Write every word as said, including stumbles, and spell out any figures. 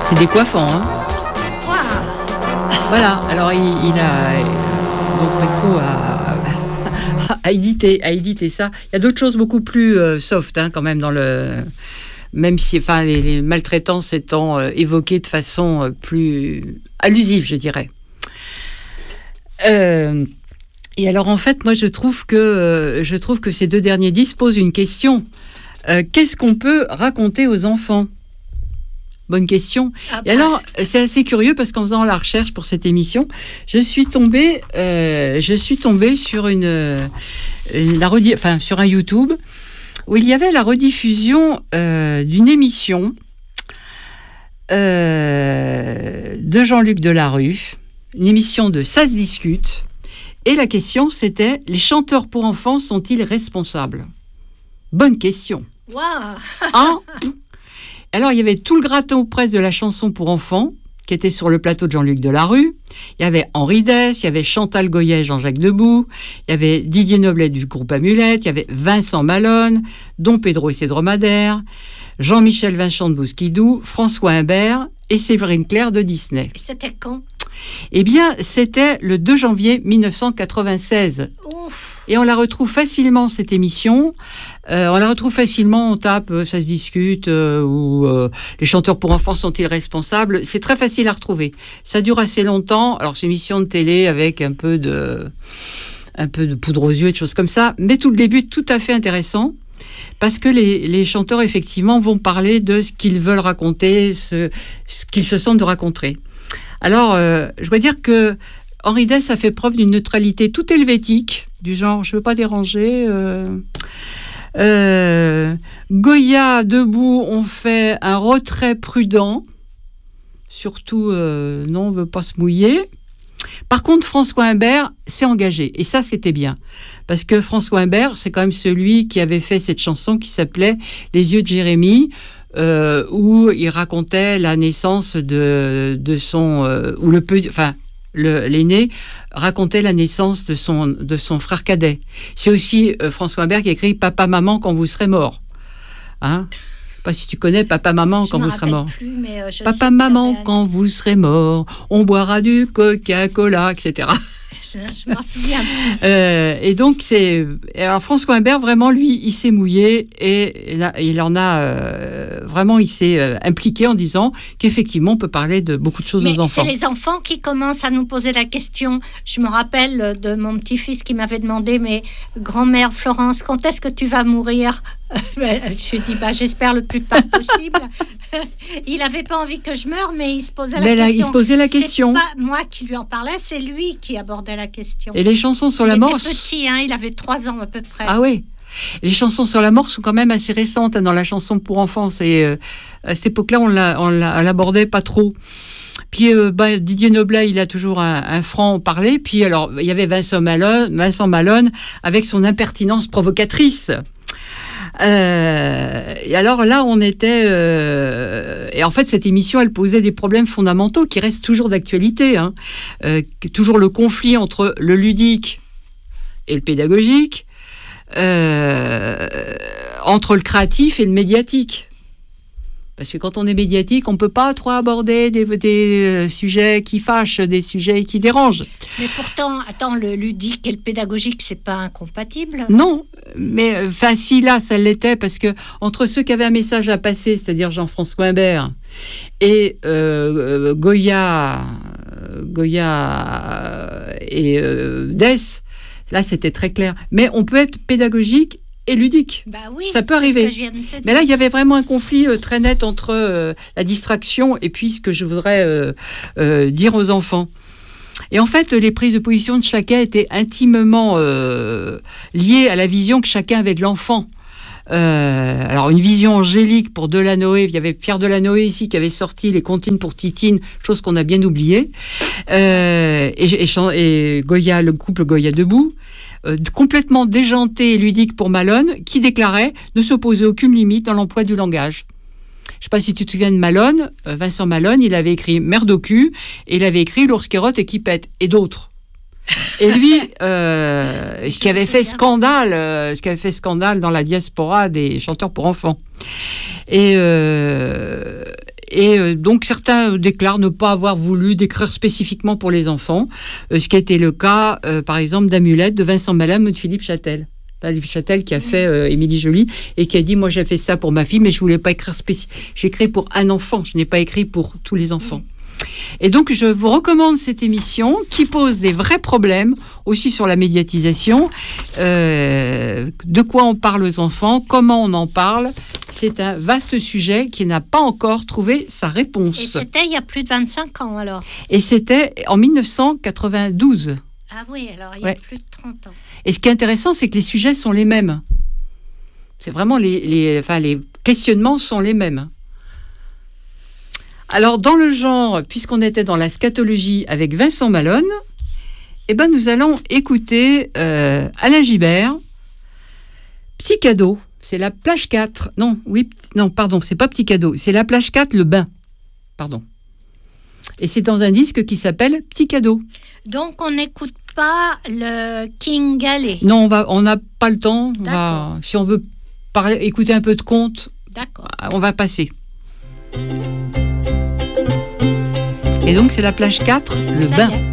C'est décoiffant, hein. Wow. Voilà, alors il, il a... Donc Récrou a, a, édité, a édité ça. Il y a d'autres choses beaucoup plus euh, soft, hein, quand même, dans le... Même si enfin, les, les maltraitances étant euh, évoquées de façon euh, plus allusive, je dirais. Euh, et alors, en fait, moi, je trouve que, euh, je trouve que ces deux derniers disques posent une question. Euh, qu'est-ce qu'on peut raconter aux enfants ? Bonne question. Ah bah. Et alors, c'est assez curieux parce qu'en faisant la recherche pour cette émission, je suis tombée, euh, je suis tombée sur une, une la redi- enfin, sur un YouTube où il y avait la rediffusion euh, d'une émission euh, de Jean-Luc Delarue, une émission de Ça se discute, et la question c'était: les chanteurs pour enfants sont-ils responsables ? Bonne question. Waouh. Hein ? Alors, il y avait tout le gratin aux presses de la chanson pour enfants, qui était sur le plateau de Jean-Luc Delarue. Il y avait Henri Dess, il y avait Chantal Goyet, Jean-Jacques Debout, il y avait Didier Noblet du groupe Amulette, il y avait Vincent Malone, Dom Pedro et ses dromadaires, Jean-Michel Vincent de Bousquidou, François Imbert et Séverine Claire de Disney. Et c'était quand ? Eh bien, c'était le deux janvier mille neuf cent quatre-vingt-seize. Ouf. Et on la retrouve facilement, cette émission. Euh, on la retrouve facilement, on tape euh, Ça se discute, euh, ou euh, les chanteurs pour enfants sont-ils responsables ? C'est très facile à retrouver. Ça dure assez longtemps. Alors, c'est une émission de télé avec un peu de, un peu de poudre aux yeux et des choses comme ça. Mais tout le début est tout à fait intéressant. Parce que les, les chanteurs, effectivement, vont parler de ce qu'ils veulent raconter, ce, ce qu'ils se sentent de raconter. Alors, euh, je dois dire que Henri Dess a fait preuve d'une neutralité toute helvétique, du genre, je ne veux pas déranger. Euh, euh, Goya, Debout ont fait un retrait prudent, surtout, euh, non, on ne veut pas se mouiller. Par contre, François Imbert s'est engagé, et ça, c'était bien. Parce que François Imbert, c'est quand même celui qui avait fait cette chanson qui s'appelait « Les yeux de Jérémie », Euh, où il racontait la naissance de, de son... Euh, où le peu, enfin, le, l'aîné racontait la naissance de son, de son frère cadet. C'est aussi euh, François Imbert qui a écrit « Papa, maman, quand vous serez mort ». Hein ? Je ne sais pas si tu connais « Papa, maman, je quand vous serez mort ». Euh, Papa, maman, quand vous serez mort, on boira du Coca-Cola, et cetera. Je m'en souviens. Euh, et donc, c'est... Alors, François Imbert, vraiment, lui, il s'est mouillé et il en a... Euh, vraiment, il s'est euh, impliqué en disant qu'effectivement, on peut parler de beaucoup de choses Mais aux enfants. c'est les enfants qui commencent à nous poser la question. Je me rappelle de mon petit-fils qui m'avait demandé « Mais grand-mère Florence, quand est-ce que tu vas mourir ?» Je lui ai dit bah, « J'espère le plus tard possible. » Il n'avait pas envie que je meure, mais il se posait la mais là, question. Il se posait la question. C'est pas moi qui lui en parlais, c'est lui qui abordait la question. Et les chansons sur il la mort... Il était petit, hein, il avait trois ans à peu près. Ah oui. Les chansons sur la mort sont quand même assez récentes hein, dans la chanson pour enfants. C'est, euh, à cette époque-là, on, l'a, on, l'a, on l'abordait pas trop. Puis euh, bah, Didier Noblet, il a toujours un, un franc parler. Puis alors, il y avait Vincent Malone, Vincent Malone avec son impertinence provocatrice. Euh, et alors là, on était... Euh, et en fait, cette émission, elle posait des problèmes fondamentaux qui restent toujours d'actualité. Hein. Euh, toujours le conflit entre le ludique et le pédagogique, euh, entre le créatif et le médiatique. Parce que quand on est médiatique, on ne peut pas trop aborder des, des sujets qui fâchent, des sujets qui dérangent. Mais pourtant, attends, le ludique et le pédagogique, c'est pas incompatible ? Non, mais enfin si là, ça l'était, parce que entre ceux qui avaient un message à passer, c'est-à-dire Jean-François Imbert et euh, Goya, Goya et euh, Dess, là c'était très clair. Mais on peut être pédagogique et ludique. Bah oui, ça peut arriver. Mais là, il y avait vraiment un conflit euh, très net entre euh, la distraction et puis ce que je voudrais euh, euh, dire aux enfants. Et en fait, les prises de position de chacun étaient intimement euh, liées à la vision que chacun avait de l'enfant. Euh, alors, une vision angélique pour Delanoë. Il y avait Pierre Delanoë ici qui avait sorti Les Comptines pour Titine, chose qu'on a bien oubliée. Euh, et, et, et Goya, le couple Goya Debout. Euh, complètement déjanté et ludique pour Malone, qui déclarait ne s'opposer aucune limite dans l'emploi du langage. Je ne sais pas si tu te souviens de Malone, euh, Vincent Malone, il avait écrit Merde au cul, et il avait écrit L'ours qui rote et qui pète, et d'autres. Et lui, euh, ce qui avait fait scandale, euh, ce qui avait fait scandale dans la diaspora des chanteurs pour enfants. Et, euh, et euh, donc certains déclarent ne pas avoir voulu d'écrire spécifiquement pour les enfants, euh, ce qui a été le cas, euh, par exemple, d'Amulette de Vincent Mallam ou de Philippe Châtel. Philippe Châtel qui a fait euh, Émilie Joly et qui a dit moi j'ai fait ça pour ma fille, mais je voulais pas écrire spécifiquement. J'ai écrit pour un enfant, je n'ai pas écrit pour tous les enfants. Et donc, je vous recommande cette émission qui pose des vrais problèmes aussi sur la médiatisation. Euh, de quoi on parle aux enfants, comment on en parle. C'est un vaste sujet qui n'a pas encore trouvé sa réponse. Et c'était il y a plus de vingt-cinq ans alors. Et c'était en dix-neuf cent quatre-vingt-douze. Ah oui, alors il y a ouais. plus de trente ans. Et ce qui est intéressant, c'est que les sujets sont les mêmes. C'est vraiment les, les, enfin, les questionnements sont les mêmes. Alors, dans le genre, puisqu'on était dans la scatologie avec Vincent Malone, eh ben, nous allons écouter euh, Alain Gibert, Petit cadeau. C'est la plage quatre. Non, oui, non, pardon, c'est pas Petit cadeau. C'est la plage quatre, le bain. Pardon. Et c'est dans un disque qui s'appelle Petit cadeau. Donc, on n'écoute pas le King Gallet. Non, on va, on n'a pas le temps. On va, si on veut parler, écouter un peu de conte, D'accord. on va passer. Et donc, c'est la plage quatre, le Ça bain.